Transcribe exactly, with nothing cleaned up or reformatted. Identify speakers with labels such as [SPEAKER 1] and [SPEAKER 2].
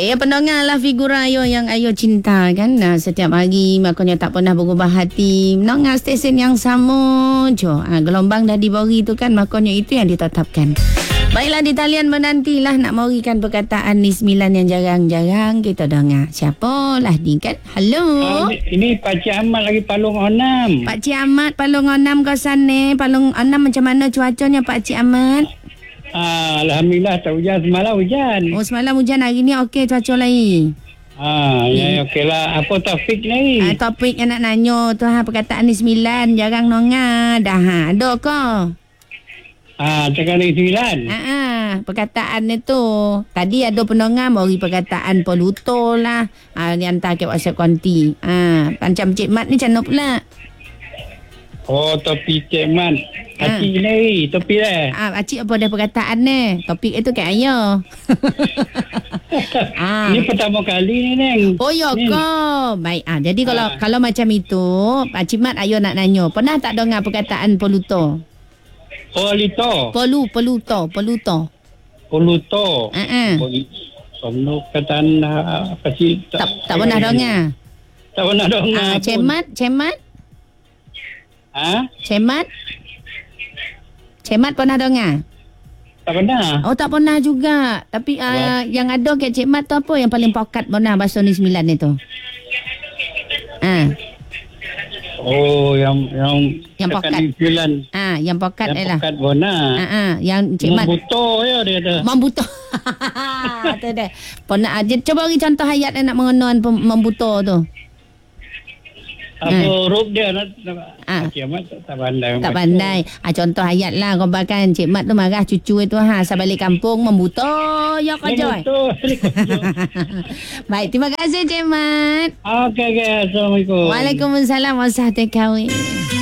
[SPEAKER 1] Okey, pendengar lah figura ayo yang ayo cinta kan. Nah, setiap hari makanya tak pernah berubah hati. Mendengar stesen yang sama je. Ha, gelombang dah diberi tu kan, makanya itu yang ditetapkan. Baiklah, di talian menantilah nak merikan perkataan ni sembilan yang jarang-jarang kita dengar. Siapalah ni kan? Halo.
[SPEAKER 2] Uh, ini Pak Cik Ahmad lagi Palung Onam.
[SPEAKER 1] Pak Cik Ahmad Palung Onam ke sana. Palung Onam macam mana cuacanya Pak Cik Ahmad?
[SPEAKER 2] Ah, Alhamdulillah tak hujan, semalam hujan.
[SPEAKER 1] Oh, semalam hujan, hari ni okey cuaca lain.
[SPEAKER 2] Ah, ya okeylah. Apa topik ni?
[SPEAKER 1] Ah, topik yang nak nanya tu ha, perkataan ni sembilan jarang nongah. Dah ha, ada ke?
[SPEAKER 2] Ah, cakap ni sembilan.
[SPEAKER 1] Ha ah, perkataan ni tu. Tadi ada pendengar bagi perkataan poluto lah. Ah, ni hantar ke WhatsApp konti. Ah, macam Cik Mat ni macam mana pula?
[SPEAKER 2] Oh, topik Cik Man. Pakcik ha. ni, topik dah.
[SPEAKER 1] Ah, pakcik apa dah perkataan ni? Topik itu kat ayah.
[SPEAKER 2] ah. Ini pertama kali ni, Neng.
[SPEAKER 1] Oh, ya ke? Baik. Ah, jadi kalau ah. kalau macam itu, Pakcik Mat ayah nak nanya. Pernah tak dengar perkataan poluto?
[SPEAKER 2] Poluto.
[SPEAKER 1] Polu, poluto, poluto.
[SPEAKER 2] Poluto.
[SPEAKER 1] Ha ah.
[SPEAKER 2] Polu perkataan apa sih?
[SPEAKER 1] Tak, tak pernah dengar.
[SPEAKER 2] Tak pernah dengar.
[SPEAKER 1] Ah, Cemat, Cemat.
[SPEAKER 2] Ha?
[SPEAKER 1] Cemat? Cemat pernah dengar?
[SPEAKER 2] Tak pernah.
[SPEAKER 1] Oh, tak pernah juga. Tapi uh, yang ada kat Cik Mat tu apa yang paling pokat pernah bahasa ni sembilan itu? Ah.
[SPEAKER 2] Oh, yang yang
[SPEAKER 1] yang pokat.
[SPEAKER 2] Sembilan.
[SPEAKER 1] Ah, yang pokat
[SPEAKER 2] ialah. Yang pokat
[SPEAKER 1] pernah. Ah, ah, yang Cik Mat.
[SPEAKER 2] Membuto ya dia tu.
[SPEAKER 1] Membuto. Tu dah. Pernah aja cuba bagi contoh ayat yang nak mengenal membuto tu.
[SPEAKER 2] Apa hmm. huruf dia nak
[SPEAKER 1] ah.
[SPEAKER 2] Cik Mat tak, tak pandai.
[SPEAKER 1] Tak pandai. Ah, contoh ayat lah. Kau bahkan Cik Mat tu marah cucu itu ha. Sebalik kampung membuto. Ya kau joy. Baik, terima kasih Cik Mat.
[SPEAKER 2] Okey, okay. Assalamualaikum.
[SPEAKER 1] Waalaikumsalam. Wasah tekawin.